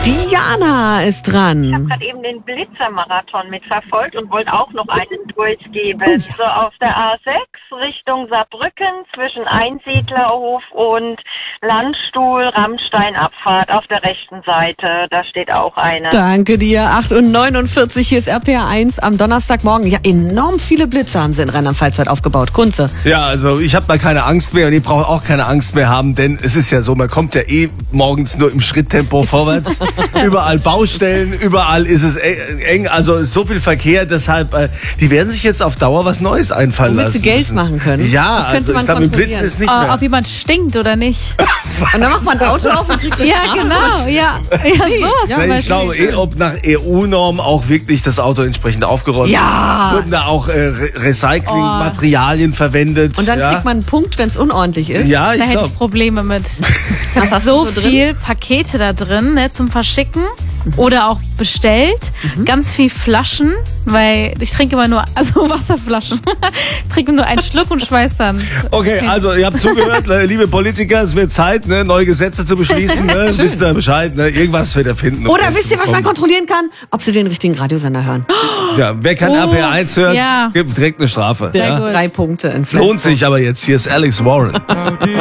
Diana ist Ich habe dran. gerade eben den Blitzermarathon mitverfolgt und wollte auch noch einen durchgeben. So auf der A6 Richtung Saarbrücken zwischen Einsiedlerhof und Landstuhl, Rammsteinabfahrt auf der rechten Seite. Da steht auch eine. Danke dir. 8:49 hier ist RPR1 am Donnerstagmorgen. Ja, enorm viele Blitze haben sie in Rheinland-Pfalz heute aufgebaut. Kunze. Ja, also ich habe da keine Angst mehr und ihr braucht auch keine Angst mehr haben, denn es ist ja so, man kommt ja morgens nur im Schritttempo vorwärts. Überall Baustellen, überall ist es eng, also ist so viel Verkehr, deshalb, die werden sich jetzt auf Dauer was Neues einfallen Womit lassen. sie Geld machen können. Ja, Das könnte also man ich glaube, mit kontrollieren. Blitzen ist nicht mehr. Ob jemand stinkt oder nicht. Und dann macht man ein Auto auf und kriegt eine Ja, Strafe. genau. Ja, so. Ja, Ich glaube, ob nach EU-Norm auch wirklich das Auto entsprechend aufgeräumt Ja. ist. Wurden da auch Recyclingmaterialien verwendet. Und dann kriegt man einen Punkt, wenn es unordentlich ist. Ja, Da ich hätte glaube. ich Probleme mit. Was hast So du drin? viel Pakete da drin, ne, zum Verschicken oder auch bestellt. Ganz viel Flaschen, weil ich trinke immer nur, also Wasserflaschen. Trinke nur einen Schluck und schmeiß dann. Okay, also ihr habt zugehört, liebe Politiker, es wird Zeit, ne, neue Gesetze zu beschließen. Ne, wisst ihr Bescheid, ne, irgendwas wird erfinden. um Oder Geld wisst zu ihr, was man bekommen. kontrollieren kann? Ob sie den richtigen Radiosender hören. Ja, wer kein Oh, RPR1 hört, ja. gibt direkt eine Strafe. Sehr Ja? gut. 3 Punkte in Lohnt sich aber jetzt. Hier ist Alex Warren.